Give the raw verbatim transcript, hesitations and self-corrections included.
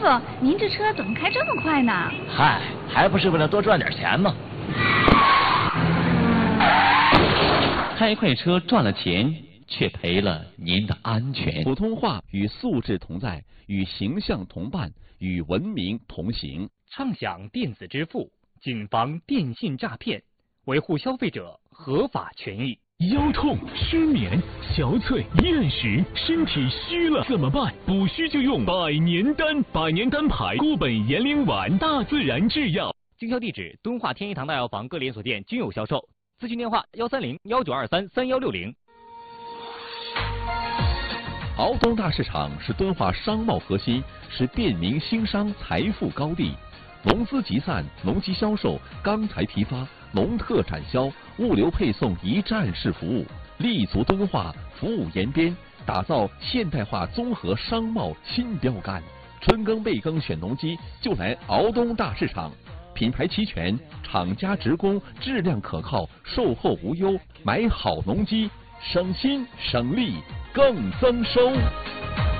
傅，您这车怎么开这么快呢？ 嗨，还不是为了多赚点钱吗？ 开快车赚了钱，却赔了您的安全。 普通话与素质同在，与形象同伴，与文明同行。 畅享电子支付，谨防电信诈骗，维护消费者合法权益。 腰痛、失眠、小腿、厌食，身体虚了怎么办？补虚就用百年丹，百年丹牌固本延龄丸，大自然制药。 经销地址：敦化天一堂大药房各连锁店均有销售。咨询电话：幺三零幺九二三三幺六零。 敖东大市场是敦化商贸核心，是便民兴商财富高地。农资集散、农机销售、钢材批发、农特产销、物流配送一站式服务，立足敦化，服务延边，打造现代化综合商贸新标杆。春耕备耕选农机，就来敖东大市场。品牌齐全，厂家直供，质量可靠，售后无忧，买好农机，省心省力更增收。